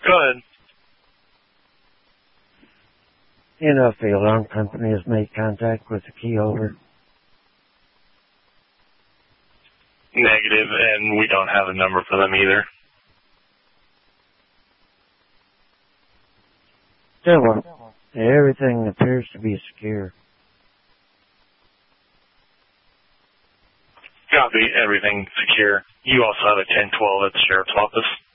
Go ahead. You know if the alarm company has made contact with the key holder? Negative, and we don't have a number for them either. Still, everything appears to be secure. Copy, everything secure. You also have a 1012 at the sheriff's office.